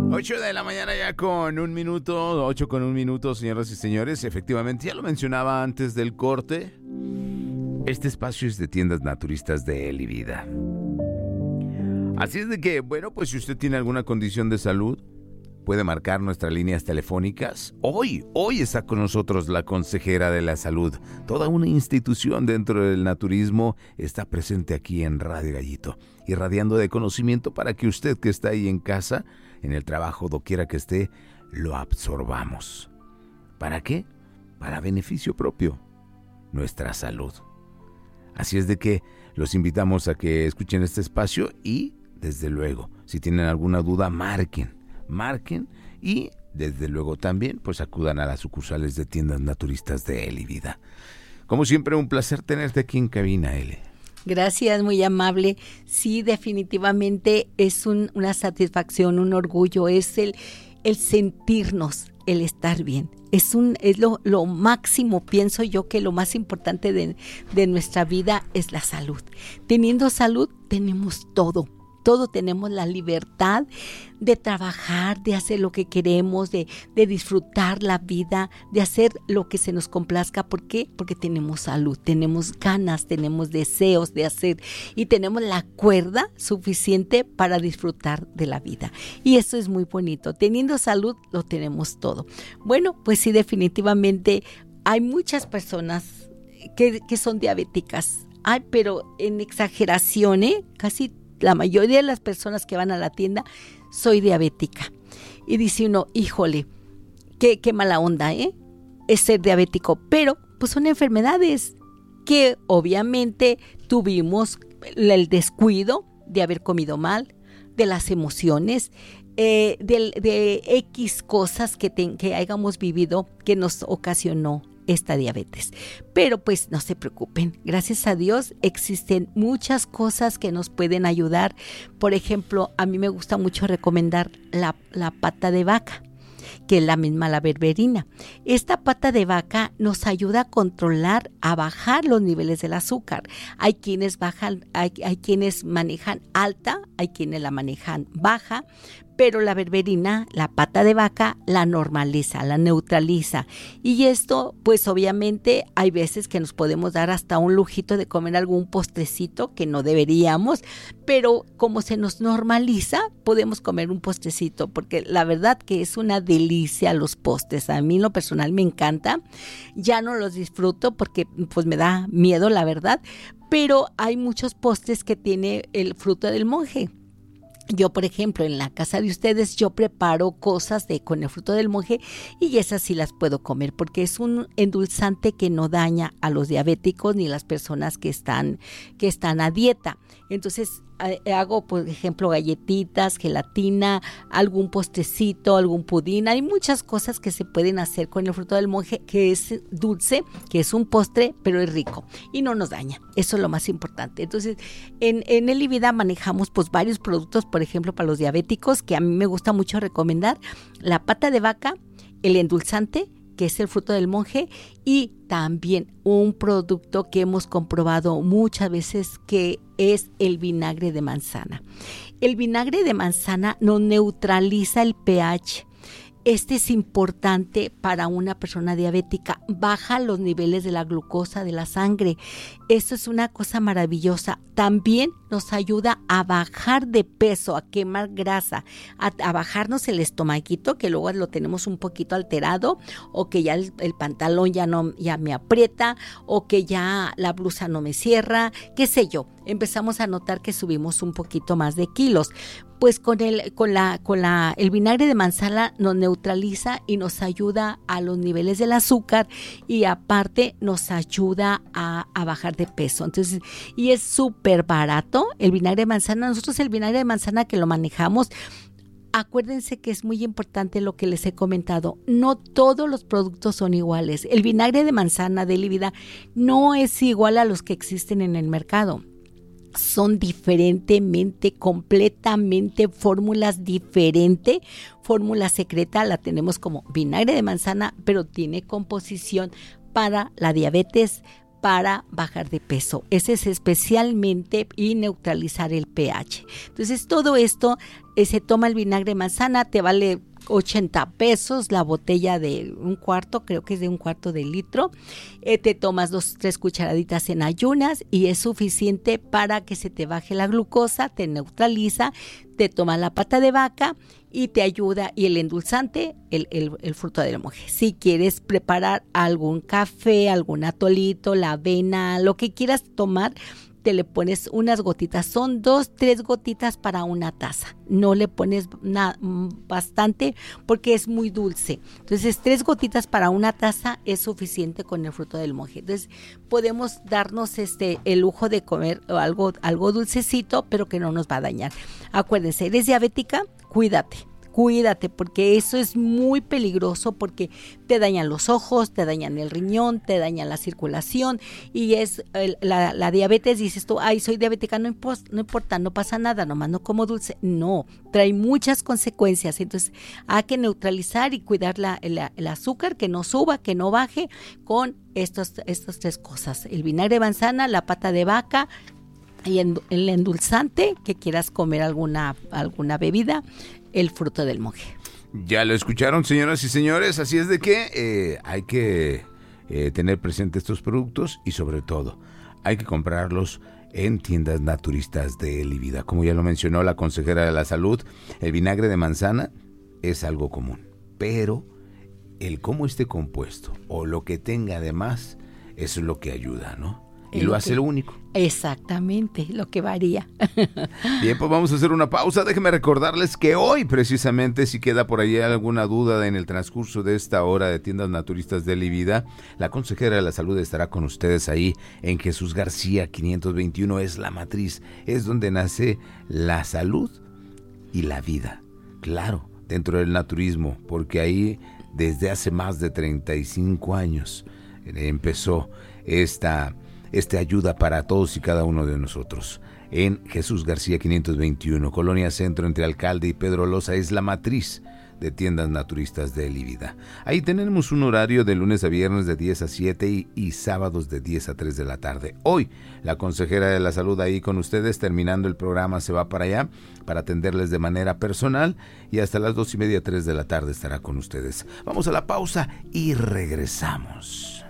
8 de la mañana ya con 1 minuto, 8 con 1 minuto, señoras y señores. Efectivamente, ya lo mencionaba antes del corte. Este espacio es de Tiendas Naturistas de Eli Vida. Así es de que, bueno, pues si usted tiene alguna condición de salud, puede marcar nuestras líneas telefónicas. Hoy está con nosotros la consejera de la salud. Toda una institución dentro del naturismo está presente aquí en Radio Gallito, irradiando de conocimiento para que usted que está ahí en casa, en el trabajo, doquiera que esté, lo absorbamos. ¿Para qué? Para beneficio propio, nuestra salud. Así es de que los invitamos a que escuchen este espacio y, desde luego, si tienen alguna duda, marquen y, desde luego, también pues acudan a las sucursales de Tiendas Naturistas de Eli Vida. Como siempre, un placer tenerte aquí en cabina, Eli. Gracias, muy amable. Sí, definitivamente es una satisfacción, un orgullo, es el sentirnos, el estar bien. Es lo máximo, pienso yo que lo más importante de nuestra vida es la salud. Teniendo salud, tenemos todo. Tenemos la libertad de trabajar, de hacer lo que queremos, de disfrutar la vida, de hacer lo que se nos complazca. ¿Por qué? Porque tenemos salud, tenemos ganas, tenemos deseos de hacer y tenemos la cuerda suficiente para disfrutar de la vida. Y eso es muy bonito. Teniendo salud, lo tenemos todo. Bueno, pues sí, definitivamente hay muchas personas que son diabéticas. Ay, pero en exageración, casi la mayoría de las personas que van a la tienda, soy diabética. Y dice uno, híjole, qué mala onda, es ser diabético. Pero pues son enfermedades que obviamente tuvimos el descuido de haber comido mal, de las emociones, de X cosas que hayamos vivido que nos ocasionó esta diabetes. Pero pues no se preocupen, gracias a Dios existen muchas cosas que nos pueden ayudar. Por ejemplo, a mí me gusta mucho recomendar la pata de vaca, que es la misma la berberina. Esta pata de vaca nos ayuda a controlar, a bajar los niveles del azúcar. Hay quienes hay quienes manejan alta, hay quienes la manejan baja, pero la berberina, la pata de vaca, la normaliza, la neutraliza. Y esto, pues obviamente, hay veces que nos podemos dar hasta un lujito de comer algún postrecito que no deberíamos, pero como se nos normaliza, podemos comer un postrecito, porque la verdad que es una delicia los postres. A mí en lo personal me encanta, ya no los disfruto porque pues me da miedo, la verdad, pero hay muchos postres que tiene el fruto del monje. Yo, por ejemplo, en la casa de ustedes, yo preparo cosas con el fruto del monje y esas sí las puedo comer porque es un endulzante que no daña a los diabéticos ni las personas que están a dieta. Entonces, hago, por ejemplo, galletitas, gelatina, algún postrecito, algún pudín. Hay muchas cosas que se pueden hacer con el fruto del monje, que es dulce, que es un postre, pero es rico y no nos daña. Eso es lo más importante. Entonces, en Eli Vida manejamos pues varios productos, por ejemplo, para los diabéticos, que a mí me gusta mucho recomendar: la pata de vaca, el endulzante, que es el fruto del monje, y también un producto que hemos comprobado muchas veces, que es el vinagre de manzana. El vinagre de manzana nos neutraliza el pH. Este es importante para una persona diabética, baja los niveles de la glucosa de la sangre. Esto es una cosa maravillosa. También nos ayuda a bajar de peso, a quemar grasa, a bajarnos el estomaguito, que luego lo tenemos un poquito alterado, o que ya el pantalón ya me aprieta, o que ya la blusa no me cierra, qué sé yo. Empezamos a notar que subimos un poquito más de kilos. Pues con el vinagre de manzana nos neutraliza y nos ayuda a los niveles del azúcar, y aparte nos ayuda a bajar de peso. Entonces, y es súper barato el vinagre de manzana. Nosotros el vinagre de manzana que lo manejamos, acuérdense que es muy importante lo que les he comentado. No todos los productos son iguales. El vinagre de manzana de Eli Vida no es igual a los que existen en el mercado. Son diferentemente, completamente fórmulas diferentes. Fórmula secreta la tenemos como vinagre de manzana, pero tiene composición para la diabetes, para bajar de peso. Ese es especialmente y neutralizar el pH. Entonces todo esto se toma el vinagre de manzana, te vale 80 pesos la botella de un cuarto, creo que es de un cuarto de litro. Te tomas 2-3 cucharaditas en ayunas y es suficiente para que se te baje la glucosa, te neutraliza, te tomas la pata de vaca y te ayuda, y el endulzante, el fruto del monje. Si quieres preparar algún café, algún atolito, la avena, lo que quieras tomar, te le pones unas gotitas, son 2-3 gotitas para una taza, no le pones bastante porque es muy dulce, entonces 3 gotitas para una taza es suficiente con el fruto del monje. Entonces podemos darnos el lujo de comer algo dulcecito, pero que no nos va a dañar. Acuérdense, ¿eres diabética? Cuídate, porque eso es muy peligroso, porque te dañan los ojos, te dañan el riñón, te dañan la circulación, y es la diabetes. Dices tú, ay, soy diabética, no importa, no pasa nada, nomás no como dulce. No, trae muchas consecuencias. Entonces hay que neutralizar y cuidar el azúcar, que no suba, que no baje, con estas 3 cosas: el vinagre de manzana, la pata de vaca y el endulzante, que quieras comer alguna bebida, el fruto del monje. Ya lo escucharon, señoras y señores, así es de que hay que tener presente estos productos, y sobre todo hay que comprarlos en tiendas naturistas de Elivida. Como ya lo mencionó la consejera de la salud, el vinagre de manzana es algo común, pero el cómo esté compuesto o lo que tenga además, eso es lo que ayuda, ¿no? Y lo hace lo único. Exactamente, lo que varía. Bien, pues vamos a hacer una pausa. Déjenme recordarles que hoy, precisamente, si queda por allí alguna duda en el transcurso de esta hora de Tiendas Naturistas de Elivida, la consejera de la salud estará con ustedes ahí en Jesús García 521. Es la matriz, es donde nace la salud y la vida. Claro, dentro del naturismo, porque ahí desde hace más de 35 años empezó esta ayuda para todos y cada uno de nosotros. En Jesús García 521, Colonia Centro, entre Alcalde y Pedro Loza, es la matriz de Tiendas Naturistas de Elivida. Ahí tenemos un horario de lunes a viernes de 10 a 7 y sábados de 10 a 3 de la tarde. Hoy, la consejera de la salud ahí con ustedes, terminando el programa, se va para allá para atenderles de manera personal, y hasta las 2:30, 3 de la tarde estará con ustedes. Vamos a la pausa y regresamos.